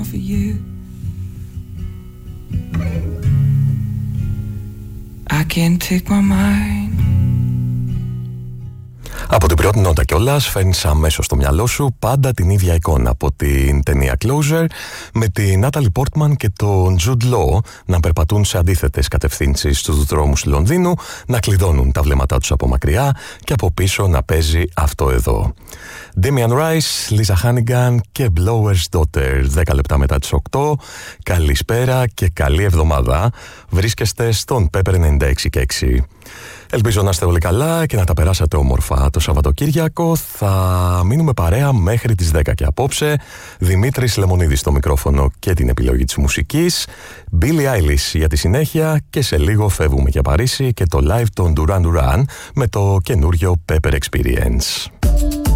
for you. I can't take my mind. Από την πρώτη νότα κιόλας φέρνεις αμέσως στο μυαλό σου πάντα την ίδια εικόνα από την ταινία Closer, με τη Natalie Portman και τον Jude Law να περπατούν σε αντίθετες κατευθύνσεις στους δρόμους του Λονδίνου, να κλειδώνουν τα βλέμματά τους από μακριά και από πίσω να παίζει αυτό εδώ. Damian Rice, Lisa Hannigan και Blower's Daughter. 10 λεπτά μετά τις 8. Καλησπέρα και καλή εβδομάδα. Βρίσκεστε στον Pepper 96,6. Ελπίζω να είστε όλοι καλά και να τα περάσατε όμορφα το Σαββατοκύριακο. Θα μείνουμε παρέα μέχρι τις 10 και απόψε. Δημήτρης Λεμονίδης στο μικρόφωνο και την επιλογή της μουσικής. Billie Eilish για τη συνέχεια και σε λίγο φεύγουμε για Παρίσι και το live των Duran Duran με το καινούριο Pepper Experience.